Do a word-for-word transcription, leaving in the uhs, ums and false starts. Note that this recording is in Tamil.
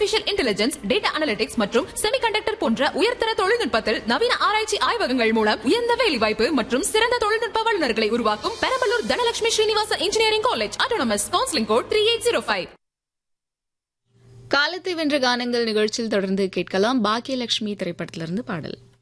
ஆர்டிபிஷியல் இன்டெலிஜென்ஸ், டேட்டா அனலிட்டிக்ஸ் மற்றும் செமிகண்டக்டர் போன்ற உயர்தர தொழில்நுட்பத்தில் நவீன ஆராய்ச்சி ஆய்வகங்கள் மூலம் உயர்ந்த வேலைவாய்ப்பு மற்றும் சிறந்த தொழில்நுட்ப வல்லுநர்களை உருவாக்கும் Perambalur Dhanalakshmi Srinivasa engineering college autonomous. Counselling code three eight zero five. காலத்தை வென்ற கானங்கள் நிகழ்ச்சியில் தொடர்ந்து கேட்கலாம். பாக்கியலட்சுமி திரைப்படத்திலிருந்து பாடல்.